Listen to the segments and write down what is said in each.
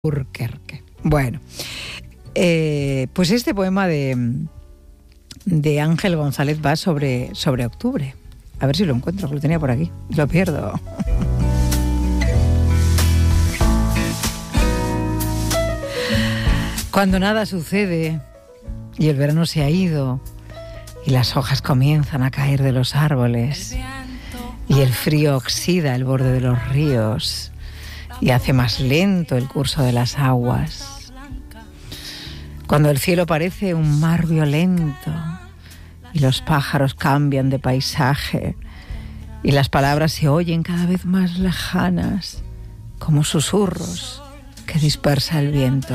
Alburquerque. Bueno, pues este poema de Ángel González va sobre octubre. A ver si lo encuentro, que lo tenía por aquí. Lo pierdo. Cuando nada sucede y el verano se ha ido y las hojas comienzan a caer de los árboles y el frío oxida el borde de los ríos y hace más lento el curso de las aguas. Cuando el cielo parece un mar violento y los pájaros cambian de paisaje y las palabras se oyen cada vez más lejanas, como susurros que dispersa el viento.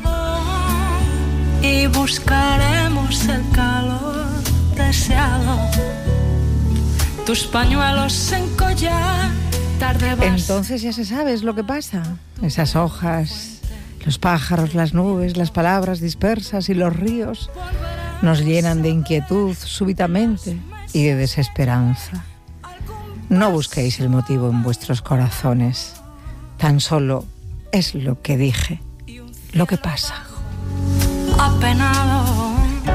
Y buscaremos el calor deseado, tus pañuelos en collar. Entonces ya se sabe, es lo que pasa. Esas hojas, los pájaros, las nubes, las palabras dispersas y los ríos nos llenan de inquietud súbitamente y de desesperanza. No busquéis el motivo en vuestros corazones. Tan solo es lo que dije, lo que pasa. Apenado.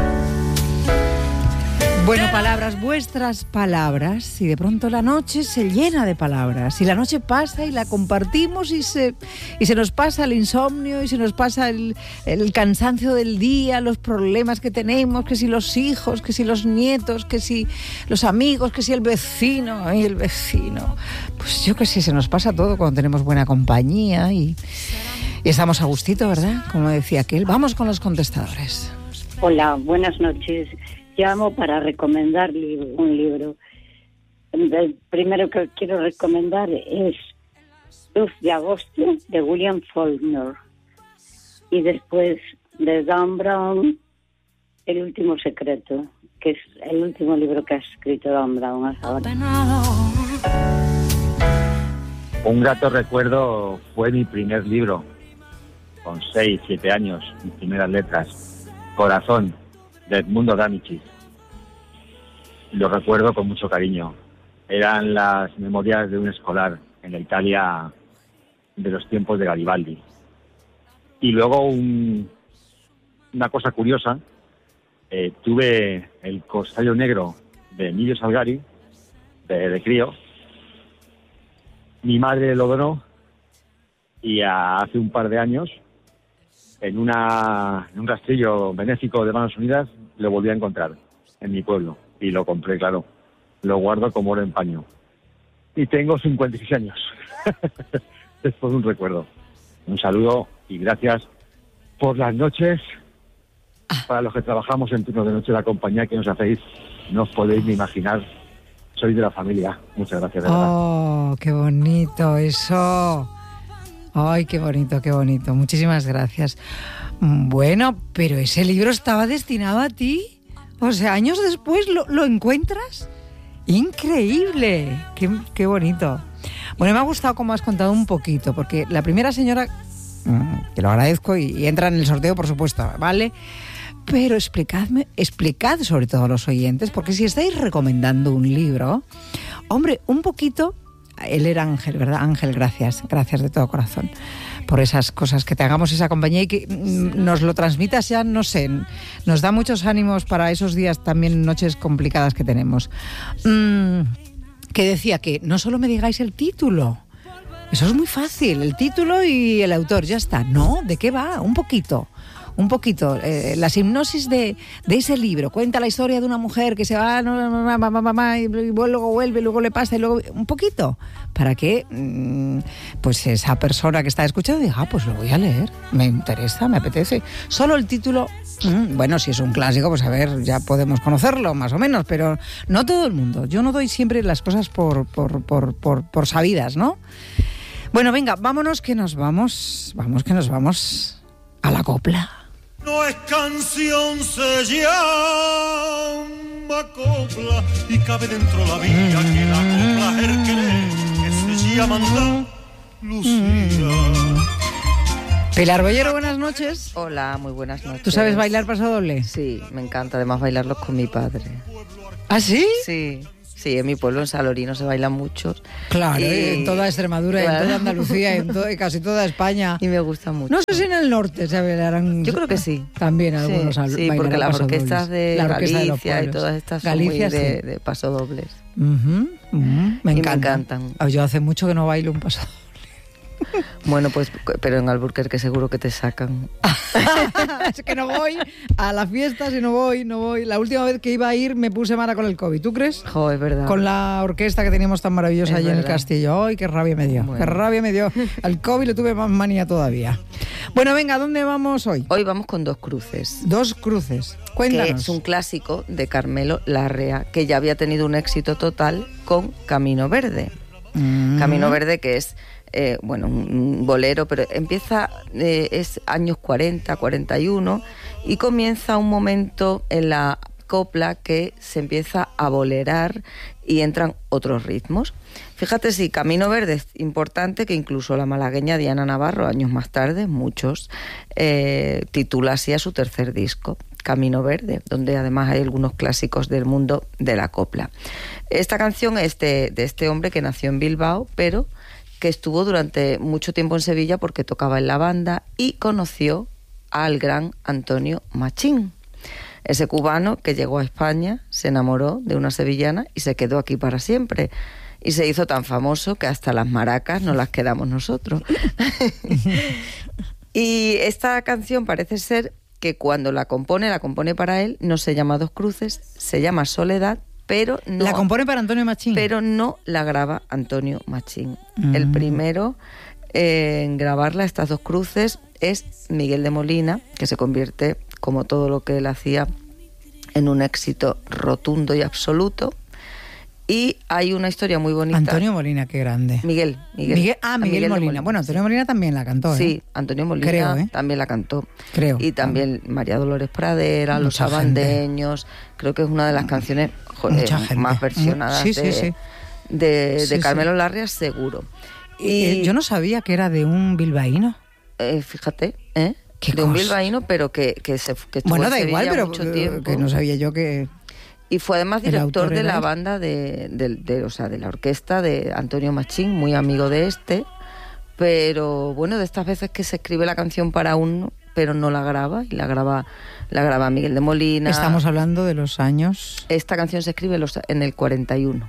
Bueno, palabras, vuestras palabras, y de pronto la noche se llena de palabras, y la noche pasa y la compartimos y se nos pasa el insomnio y se nos pasa el cansancio del día, los problemas que tenemos, que si los hijos, que si los nietos, que si los amigos, que si el vecino, ay, el vecino. Pues yo que sé, se nos pasa todo cuando tenemos buena compañía y estamos a gustito, ¿verdad? Como decía aquel. Vamos con los contestadores. Hola, buenas noches. Llamo para recomendar un libro. El primero que quiero recomendar es Luz de Agosto, de William Faulkner. Y después de Dan Brown, El último secreto, que es el último libro que ha escrito Dan Brown hasta ahora. Un grato recuerdo fue mi primer libro, con 6, 7 años, mis primeras letras. Corazón, de Edmundo D'Amicis. Lo recuerdo con mucho cariño. Eran las memorias de un escolar en la Italia de los tiempos de Garibaldi. Y luego una cosa curiosa, tuve el Corsario Negro de Emilio Salgari, de crío. Mi madre lo donó y hace un par de años, en un rastrillo benéfico de Manos Unidas, lo volví a encontrar en mi pueblo y lo compré, claro. Lo guardo como oro en paño. Y tengo 56 años. Es por un recuerdo. Un saludo y gracias por las noches. Para los que trabajamos en turno de noche, la compañía que nos hacéis, no os podéis ni imaginar. Sois de la familia. Muchas gracias, de verdad. Oh, qué bonito eso. Ay, qué bonito, qué bonito. Muchísimas gracias. Bueno, pero ese libro estaba destinado a ti. O sea, años después lo encuentras. Increíble. Qué bonito. Bueno, me ha gustado cómo has contado un poquito, porque la primera señora, que lo agradezco y entra en el sorteo, por supuesto, ¿vale? Pero explicad sobre todo a los oyentes, porque si estáis recomendando un libro, hombre, un poquito. Él era Ángel, ¿verdad? Ángel, gracias de todo corazón por esas cosas, que te hagamos esa compañía y que nos lo transmitas ya, no sé, nos da muchos ánimos para esos días también, noches complicadas que tenemos. Que decía que no solo me digáis el título, eso es muy fácil, el título y el autor, ya está. No, ¿de qué va? Un poquito, la hipnosis de ese libro. Cuenta la historia de una mujer que se va y luego vuelve, luego le pasa y luego un poquito, para que pues esa persona que está escuchando diga, pues lo voy a leer, me interesa, me apetece. Solo el título, bueno, si es un clásico, pues a ver, ya podemos conocerlo más o menos, pero no todo el mundo. Yo no doy siempre las cosas por sabidas, ¿no? Bueno, venga, vámonos que nos vamos a la copla. No es canción, se llama copla y cabe dentro la vida que la copla herqueré, que se llama Lucía. Pilar Bollero, buenas noches. Hola, muy buenas noches. ¿Tú sabes bailar paso doble? Sí, me encanta además bailarlos con mi padre. ¿Ah, sí? Sí, Sí, en mi pueblo, en Salorino, se bailan muchos. Claro, Y- en toda Extremadura, claro. en toda Andalucía, en casi toda España. Y me gusta mucho. No sé si en el norte se bailarán. Yo creo que sí. También Sí, algunos sí, porque las orquestas de la orquesta de los Galicia y pueblos. todas estas son Galicia, muy sí. de pasodobles. Ujú, ujú, me Y me encantan. encantan. Yo hace mucho que no bailo un paso. Bueno, pues, pero en Alburquerque seguro que te sacan. Es que no voy a la fiesta, si no voy. La última vez que iba a ir me puse mala con el COVID, ¿tú crees? Jo, es verdad. Con la orquesta que teníamos tan maravillosa Es allí en el verdad. castillo. ¡Ay, qué rabia me dio! Bueno. ¡Qué rabia me dio! Al COVID le tuve más manía todavía. Bueno, venga, ¿a dónde vamos hoy? Hoy vamos con Dos Cruces. Dos cruces. Que Cuéntanos. es un clásico de Carmelo Larrea, que ya había tenido un éxito total con Camino Verde. Camino Verde, que es un bolero, pero empieza, es años 40, 41, y comienza un momento en la copla que se empieza a bolerar y entran otros ritmos. Fíjate si Camino Verde es importante, que incluso la malagueña Diana Navarro, años más tarde, muchos, titula así a su tercer disco, Camino Verde, donde además hay algunos clásicos del mundo de la copla. Esta canción es de este hombre que nació en Bilbao, pero que estuvo durante mucho tiempo en Sevilla porque tocaba en la banda y conoció al gran Antonio Machín. Ese cubano que llegó a España, se enamoró de una sevillana y se quedó aquí para siempre. Y se hizo tan famoso que hasta las maracas nos las quedamos nosotros. Y esta canción parece ser que cuando la compone para él, no se llama Dos Cruces, se llama Soledad, pero no... La compone para Antonio Machín. Pero no la graba Antonio Machín. El primero en grabarla, estas Dos Cruces, es Miguel de Molina, que se convierte, como todo lo que él hacía, en un éxito rotundo y absoluto. Y hay una historia muy bonita. Antonio Molina, qué grande. Miguel Miguel de Molina. Bueno, Antonio Molina también la cantó, ¿eh? Sí, Antonio Molina Creo, también la cantó. Creo. Y también María Dolores Pradera, Los Mucha gente. Abandeños. Creo que es una de las canciones Mucha gente. más versionadas Sí, sí, sí. de Sí, Carmelo Larrea, seguro. Yo no sabía que era de un bilbaíno. Fíjate, Qué de un cosa. bilbaíno, pero que estuvo Bueno, en da igual, Sevilla pero mucho tiempo. que no sabía yo que... Y fue además ¿El director autor de era la él? banda de la orquesta de Antonio Machín, muy amigo de este. Pero bueno, de estas veces que se escribe la canción para uno, pero no la graba, y la graba Miguel de Molina. Estamos hablando de los años... Esta canción se escribe en el 41.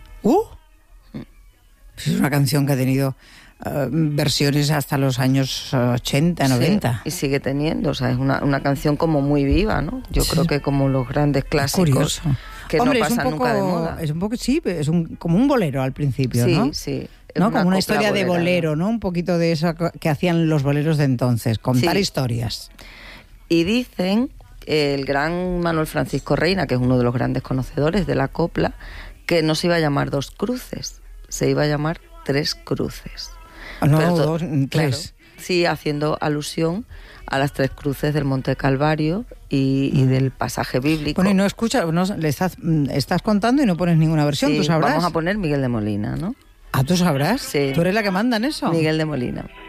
Es una canción que ha tenido versiones hasta los años 80, 90. Sí, y sigue teniendo, o sea, es una canción como muy viva, ¿no? Yo Sí. creo que como los grandes clásicos Curioso. que Hombre, no es un pasan poco, nunca de moda. Es un poco, sí, es como un bolero al principio, Sí, ¿no? sí. Es ¿No? Como una copla historia de bolera, bolero, ¿no? Un poquito de eso que hacían los boleros de entonces, contar Sí. historias. Y dicen el gran Manuel Francisco Reina, que es uno de los grandes conocedores de la copla, que no se iba a llamar Dos Cruces, se iba a llamar Tres Cruces. No, Pero dos, claro, tres. sí, haciendo alusión a las tres cruces del Monte Calvario y del pasaje bíblico. Bueno, y no escuchas, le estás contando y no pones ninguna versión, Sí, ¿tú sabrás? vamos a poner Miguel de Molina, ¿no? ¿Ah, tú sabrás? Sí. ¿Tú eres la que manda en eso? Miguel de Molina.